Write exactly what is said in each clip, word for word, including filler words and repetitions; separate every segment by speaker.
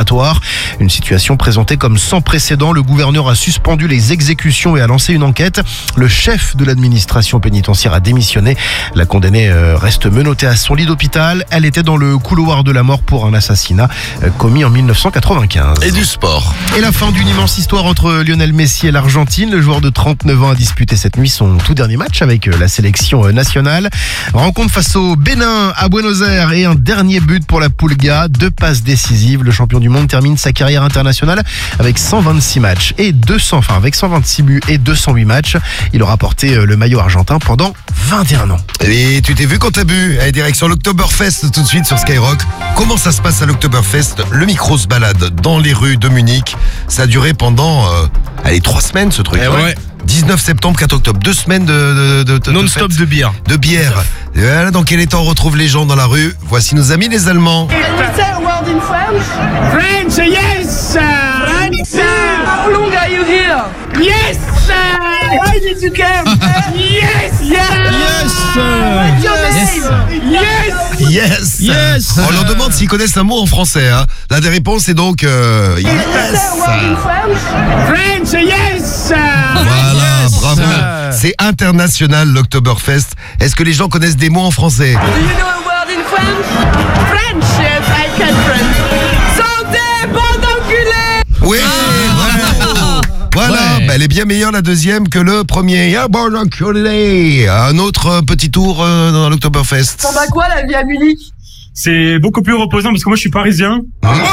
Speaker 1: comptoir. Une situation présentée comme sans précédent. Le gouverneur a suspendu les exécutions et a lancé une enquête. Le chef de l'administration pénitentiaire a démissionné. La condamnée reste menottée à son lit d'hôpital. Elle était dans le couloir de la mort pour un assassinat commis en dix-neuf cent quatre-vingt-quinze.
Speaker 2: Et du sport.
Speaker 1: Et la fin d'une immense histoire entre Lionel Messi et l'Argentine. Le joueur de trente-neuf ans a disputé cette nuit son tout dernier match avec la sélection nationale. Rencontre face au Bénin à Buenos Aires et un dernier but pour la Pulga. Deux passes décisives. Le champion du monde termine sa carrière internationale avec cent vingt-six matchs et deux cents, enfin avec cent vingt-six buts et deux cent huit matchs. Il aura porté le maillot argentin pendant vingt et un ans.
Speaker 2: Et tu t'es vu quand t'as bu? Allez, direction l'Oktoberfest tout de suite sur Skyrock. Comment ça se passe à l'Oktoberfest? Le micro se balade dans les rues de Munich. Ça a duré pendant, euh, allez, trois semaines ce truc.
Speaker 3: Eh ouais.
Speaker 2: dix-neuf septembre, quatre octobre. Deux semaines de, de, de, de
Speaker 3: non-stop de bière.
Speaker 2: De bière. Et voilà, dans quel état on retrouve les gens dans la rue? Voici nos amis les Allemands.
Speaker 4: Can you say a word in French?
Speaker 5: French, yes! French!
Speaker 4: How long are you here?
Speaker 5: Yes!
Speaker 4: Why did you come?
Speaker 5: Yes!
Speaker 3: Yes!
Speaker 4: What's your name?
Speaker 5: Yes!
Speaker 2: Yes.
Speaker 3: Yes.
Speaker 2: On leur demande s'ils connaissent un mot en français. Hein. La réponse est donc euh,
Speaker 4: Can you say
Speaker 2: yes.
Speaker 4: a word in French?
Speaker 5: French, yes!
Speaker 2: Voilà,
Speaker 3: Yes.
Speaker 2: bravo. C'est international l'Oktoberfest. Est-ce que les gens connaissent des mots en français?
Speaker 4: Do you know a word in French? French, yes, I can French. Santé, bon enculé!
Speaker 2: Oui, bravo. Voilà,
Speaker 3: Ouais.
Speaker 2: bah, elle est bien meilleure la deuxième que le premier. Ah, bon enculé. Un autre euh, petit tour euh, dans l'Oktoberfest.
Speaker 4: T'en bats quoi la vie à Munich?
Speaker 5: C'est beaucoup plus reposant parce que moi je suis parisien.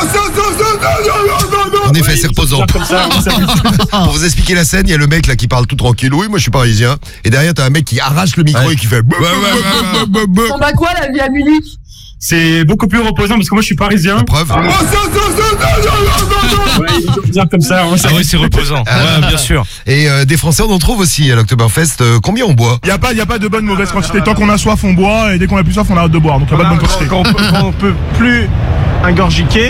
Speaker 2: En effet, c'est reposant.
Speaker 5: Comme ça, ça
Speaker 2: Pour vous expliquer la scène, il y a le mec là qui parle tout tranquille. Oui, moi je suis parisien. Et derrière, t'as un mec qui arrache le micro
Speaker 3: Ouais.
Speaker 2: et qui fait.
Speaker 4: T'en bats quoi la vie à Munich?
Speaker 5: C'est beaucoup plus reposant parce que moi je suis parisien.
Speaker 2: Preuve.
Speaker 5: Ouais, il faut dire comme ça. hein, ça-
Speaker 3: Ah oui, c'est reposant. Ouais, bien sûr.
Speaker 2: Et euh, des Français, on en trouve aussi à l'Oktoberfest. Euh, combien on boit?
Speaker 6: Il n'y a, pas- y a pas de bonne mauvaise quantité. Tant qu'on a soif, on boit, et dès qu'on a plus soif, on arrête de boire. Donc il n'y a pas de bonne quantité.
Speaker 7: Quand on peut, quand on peut plus ingurgiquer,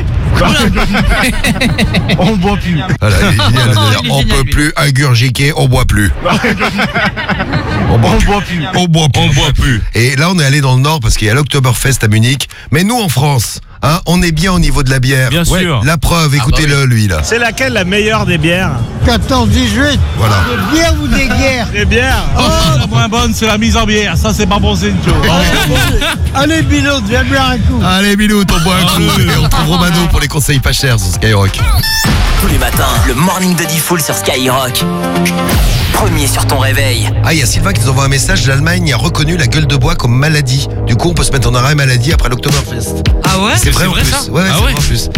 Speaker 7: on boit plus.
Speaker 2: Voilà, il est génial, d'ailleurs.
Speaker 3: il est
Speaker 2: On
Speaker 3: génial,
Speaker 2: peut
Speaker 3: lui.
Speaker 2: plus ingurgiquer, on boit plus. On boit
Speaker 7: On
Speaker 2: plus.
Speaker 7: boit plus.
Speaker 2: On boit plus.
Speaker 3: On boit plus.
Speaker 2: Et là, on est allé dans le nord parce qu'il y a l'Oktoberfest à Munich. Mais nous, en France, hein, on est bien au niveau de la bière.
Speaker 3: Bien sûr.
Speaker 2: La preuve, écoutez-le, lui, là.
Speaker 7: C'est laquelle la meilleure des bières?
Speaker 8: quatorze dix-huit.
Speaker 2: Voilà.
Speaker 8: Des bières ou des guerres?
Speaker 7: Des bières? Oh, la moins bonne, c'est la mise en bière. Ça, c'est pas bon signe, tu vois.
Speaker 8: Allez, Binot, viens boire un coup.
Speaker 2: Allez, minute, on boit un coup. Et on trouve Romano pour les conseils pas chers sur Skyrock.
Speaker 9: Tous les matins, le morning de Diffoul sur Skyrock. Premier sur ton réveil.
Speaker 2: Ah, il y a Sylvain qui nous envoie un message. L'Allemagne a reconnu la gueule de bois comme maladie. Du coup, on peut se mettre en arrêt maladie après l'Oktoberfest.
Speaker 3: Ah ouais?
Speaker 2: C'est vrai en plus.
Speaker 3: ça
Speaker 2: Ouais, ouais,
Speaker 3: Ah
Speaker 2: c'est
Speaker 3: ouais
Speaker 2: vrai en plus.